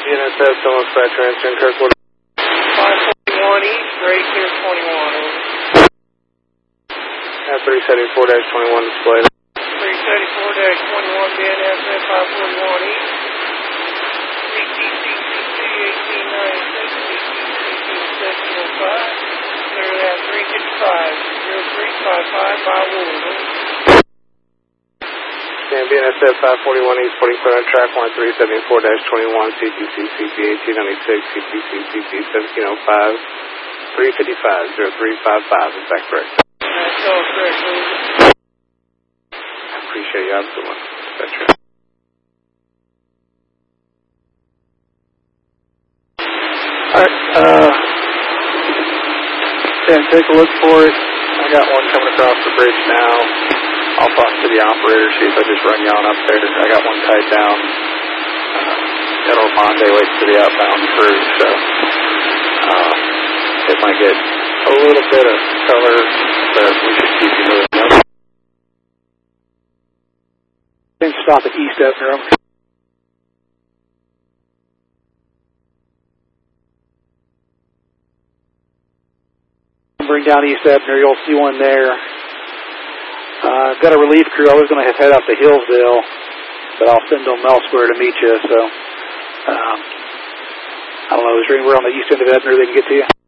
BNSF, Phillips by transferring Kirkwood. 541 East, grade clear 21. At 374-21 display. 374-21 BNSF 541 East. CTCCC 1896, CTCCC 1705. Clear at 355, 0355 by Woolman. And BNSF 541 East, 40 clear on track 1374-21, CTCCC 1896, CTCCC 1705, 355, 0355, is that correct? That's all correct, Woolman. I appreciate you, have a good one. That's right. Alright, Dan, take a look for it. I got one coming across the bridge now. I'll talk to the operator, see if I just run you on up there. I got one tied down. Got old Monday waiting for the outbound crew, so it might get a little bit of color, but we should keep you moving. Stop at East Ebner. Bring down East Ebner, you'll see one there. I've got a relief crew. I was going to head out to Hillsdale, but I'll send them elsewhere to meet you. So, I don't know, is there anywhere on the east end of Ebner they can get to you?